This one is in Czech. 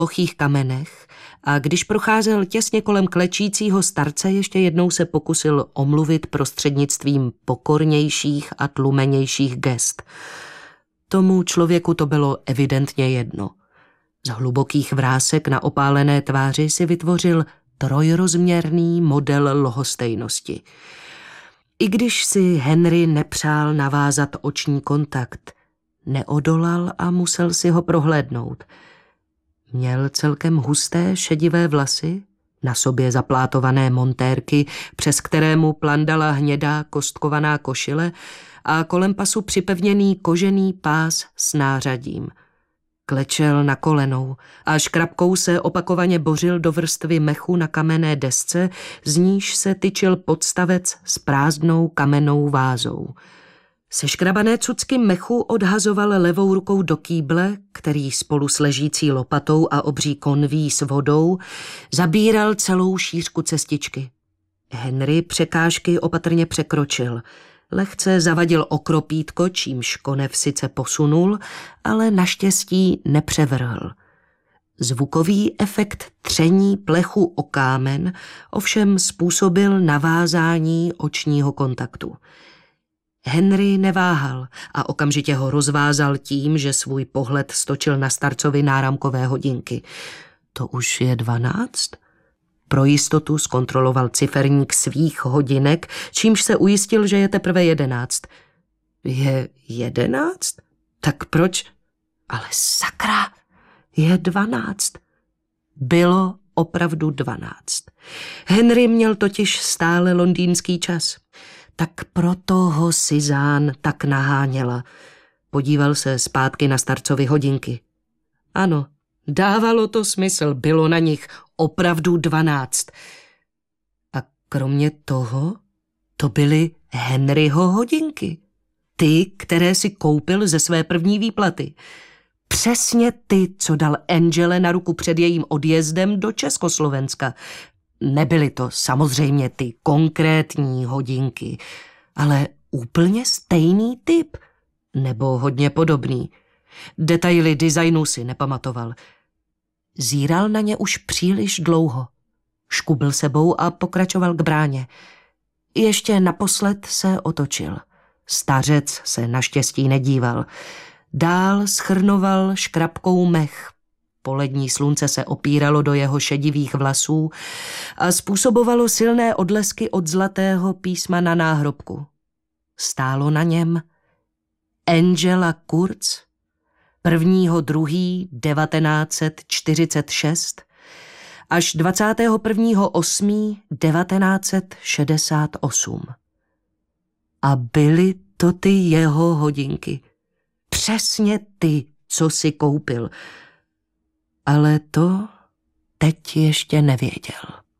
plochých kamenech a když procházel těsně kolem klečícího starce, ještě jednou se pokusil omluvit prostřednictvím pokornějších a tlumenějších gest. Tomu člověku to bylo evidentně jedno. Z hlubokých vrásek na opálené tváři si vytvořil trojrozměrný model lhostejnosti. I když si Henry nepřál navázat oční kontakt, neodolal a musel si ho prohlédnout. Měl celkem husté šedivé vlasy, na sobě zaplátované montérky, přes které mu plandala hnědá kostkovaná košile a kolem pasu připevněný kožený pás s nářadím. Klečel na kolenou a škrabkou se opakovaně bořil do vrstvy mechu na kamenné desce, z níž se tyčil podstavec s prázdnou kamennou vázou. Seškrabané cucky mechu odhazoval levou rukou do kýble, který spolu s ležící lopatou a obří konví s vodou zabíral celou šířku cestičky. Henry překážky opatrně překročil. Lehce zavadil okropítko, čímž konev sice posunul, ale naštěstí nepřevrhl. Zvukový efekt tření plechu o kámen ovšem způsobil navázání očního kontaktu. Henry neváhal a okamžitě ho rozvázal tím, že svůj pohled stočil na starcovi náramkové hodinky. To už je 12? Pro jistotu zkontroloval ciferník svých hodinek, čímž se ujistil, že je teprve 11. Je 11? Tak proč? Ale sakra, je 12. Bylo opravdu 12. Henry měl totiž stále londýnský čas. Tak proto ho Suzanne tak naháněla. Podíval se zpátky na starcovi hodinky. Ano, dávalo to smysl, bylo na nich opravdu 12. A kromě toho, to byly Henryho hodinky. Ty, které si koupil ze své první výplaty. Přesně ty, co dal Angele na ruku před jejím odjezdem do Československa. Nebyly to samozřejmě ty konkrétní hodinky, ale úplně stejný typ, nebo hodně podobný. Detaily designu si nepamatoval. Zíral na ně už příliš dlouho. Škubl sebou a pokračoval k bráně. Ještě naposled se otočil. Stařec se naštěstí nedíval. Dál schrnoval škrabkou mech. Polední slunce se opíralo do jeho šedivých vlasů a způsobovalo silné odlesky od zlatého písma na náhrobku. Stálo na něm Angela Kurz 1.2.1946 až 21.8.1968. A byly to ty jeho hodinky. Přesně ty, co si koupil. Ale to teď ještě nevěděl.